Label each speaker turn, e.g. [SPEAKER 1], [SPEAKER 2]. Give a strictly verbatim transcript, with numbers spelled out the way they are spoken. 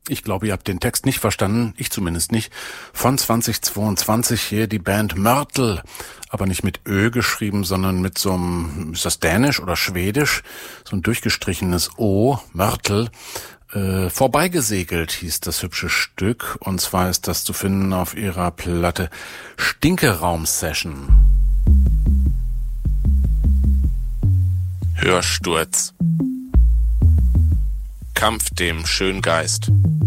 [SPEAKER 1] Ich glaube, ihr habt den Text nicht verstanden, ich zumindest nicht. Von zweitausendzweiundzwanzig hier die Band Mörtel, aber nicht mit Ö geschrieben, sondern mit so einem, ist das Dänisch oder Schwedisch? So ein durchgestrichenes O, Mörtel. Äh, vorbeigesegelt hieß das hübsche Stück, und zwar ist das zu finden auf ihrer Platte Stinkeraum-Session. Hörsturz. Kampf dem Schöngeist.